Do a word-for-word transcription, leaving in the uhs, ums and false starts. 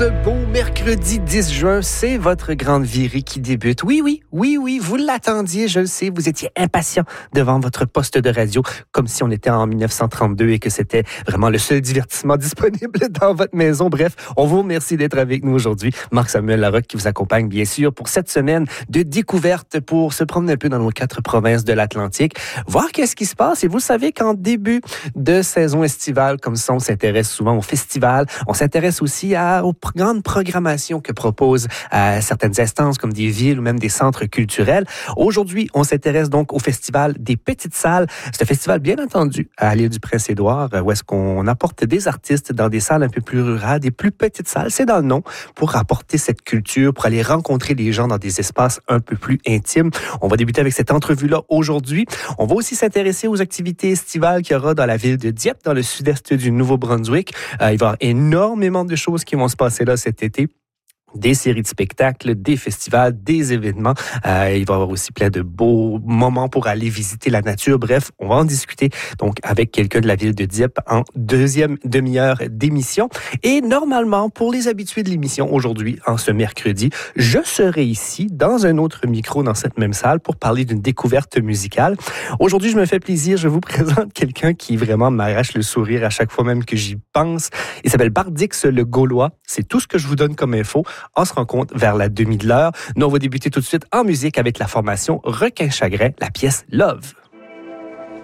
Ce beau mercredi dix juin, c'est votre grande virée qui débute. Oui, oui, oui, oui, vous l'attendiez, je le sais, vous étiez impatient devant votre poste de radio, comme si on était en dix-neuf cent trente-deux et que c'était vraiment le seul divertissement disponible dans votre maison. Bref, on vous remercie d'être avec nous aujourd'hui. Marc-Samuel Larocque qui vous accompagne, bien sûr, pour cette semaine de découverte pour se promener un peu dans nos quatre provinces de l'Atlantique, voir qu'est-ce qui se passe. Et vous savez qu'en début de saison estivale, comme ça, on s'intéresse souvent au festival, on s'intéresse aussi à, aux grande programmation que proposent euh, certaines instances comme des villes ou même des centres culturels. Aujourd'hui, on s'intéresse donc au festival des Petites Salles. C'est un festival bien entendu à l'île du Prince-Édouard où est-ce qu'on apporte des artistes dans des salles un peu plus rurales, des plus petites salles, c'est dans le nom, pour apporter cette culture, pour aller rencontrer les gens dans des espaces un peu plus intimes. On va débuter avec cette entrevue-là aujourd'hui. On va aussi s'intéresser aux activités estivales qu'il y aura dans la ville de Dieppe, dans le sud-est du Nouveau-Brunswick. Euh, il va y avoir énormément de choses qui vont se passer là cet été. Des séries de spectacles, des festivals, des événements. Euh, il va y avoir aussi plein de beaux moments pour aller visiter la nature. Bref, on va en discuter donc avec quelqu'un de la ville de Dieppe en deuxième demi-heure d'émission. Et normalement, pour les habitués de l'émission aujourd'hui, en ce mercredi, je serai ici dans un autre micro dans cette même salle pour parler d'une découverte musicale. Aujourd'hui, je me fais plaisir. Je vous présente quelqu'un qui vraiment m'arrache le sourire à chaque fois même que j'y pense. Il s'appelle Bardix le Gaulois. C'est tout ce que je vous donne comme info. On se rencontre vers la demi de l'heure. Nous, on va débuter tout de suite en musique avec la formation Requin Chagrin, la pièce Love.